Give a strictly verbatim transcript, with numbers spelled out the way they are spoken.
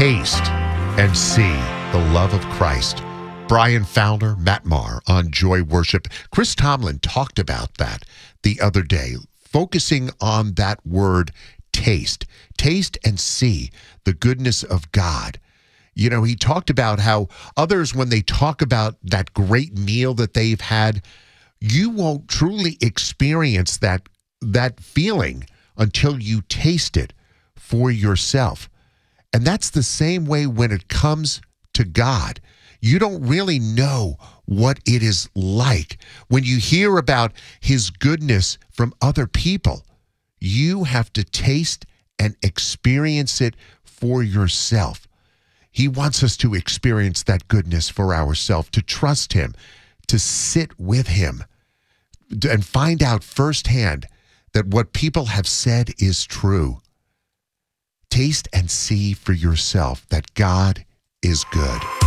Taste and see the love of Christ. Brian Fowler, Matt Maher on Joy Worship. Chris Tomlin talked about that the other day, focusing on that word taste. Taste and see the goodness of God. You know, he talked about how others, when they talk about that great meal that they've had, you won't truly experience that that feeling until you taste it for yourself. And that's the same way when it comes to God. You don't really know what it is like. When you hear about his goodness from other people, you have to taste and experience it for yourself. He wants us to experience that goodness for ourselves, to trust him, to sit with him, and find out firsthand that what people have said is true. Taste and see for yourself that God is good.